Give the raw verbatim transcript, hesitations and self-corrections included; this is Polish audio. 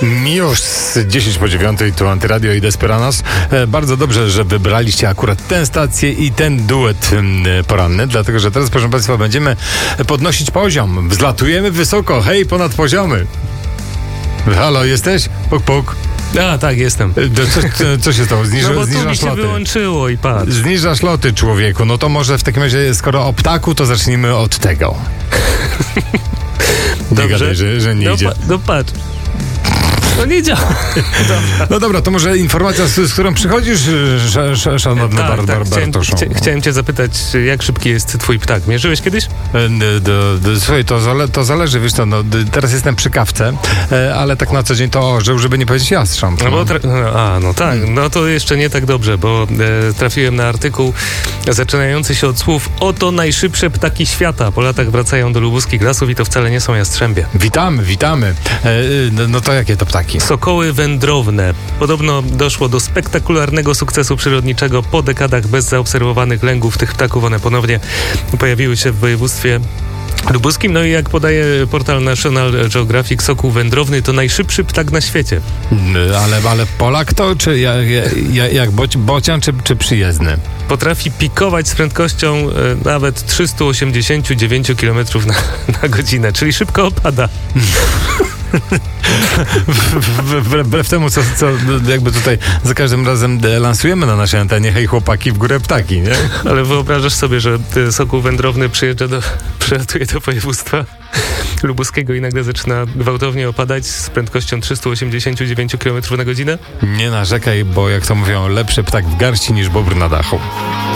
Już z dziesięć po dziewiątej tu Antyradio i Desperanos. E, bardzo dobrze, że wybraliście akurat tę stację i ten duet e, poranny, dlatego że teraz, proszę Państwa, będziemy podnosić poziom. Wzlatujemy wysoko, hej, ponad poziomy. Halo, jesteś? Puk, puk. A, tak, jestem. E, co, co, co się stało? Zniża, no bo to mi zniżasz się loty. wyłączyło i patrz. Zniżasz loty, człowieku. No to może w takim razie, skoro o ptaku, to zacznijmy od tego. Nie Dobrze. gadaj, że, że nie no, idzie. Pa, no patrz. No nie działa. Dobra. No dobra, to może informacja, z, z którą przychodzisz, sz, sz, szanowny tak, bar, tak. bar, Chciałem, Bartoszu. chcia, chciałem cię zapytać, jak szybki jest twój ptak? Mierzyłeś kiedyś? E, do, do, słuchaj, to, zale, to zależy, wiesz co, no, d- teraz jestem przy kawce, e, ale tak na co dzień to orzeł, żeby nie powiedzieć jastrząb. No bo tra- no, a, no tak, no to jeszcze nie tak dobrze, bo e, trafiłem na artykuł zaczynający się od słów: oto najszybsze ptaki świata. Po latach wracają do lubuskich lasów i to wcale nie są jastrzębie. Witamy, witamy. E, no, no to jakie to ptaki? Sokoły wędrowne. Podobno doszło do spektakularnego sukcesu przyrodniczego. Po dekadach bez zaobserwowanych lęgów tych ptaków one ponownie pojawiły się w województwie lubuskim. No i jak podaje portal National Geographic, sokół wędrowny to najszybszy ptak na świecie. Ale, ale Polak to, czy jak, jak, jak boci, bocian, czy, czy przyjezdny? Potrafi pikować z prędkością e, nawet trzysta osiemdziesiąt dziewięć kilometrów na, na godzinę, czyli szybko opada. Wbrew, wbrew temu, co, co jakby tutaj za każdym razem lansujemy na naszej antenie, hej chłopaki, w górę ptaki, nie? Ale wyobrażasz sobie, że sokół wędrowny przyjeżdża do, przylatuje do województwa lubuskiego i nagle zaczyna gwałtownie opadać z prędkością trzysta osiemdziesiąt dziewięć kilometrów na godzinę? Nie narzekaj, bo jak to mówią, lepszy ptak w garści niż bobr na dachu.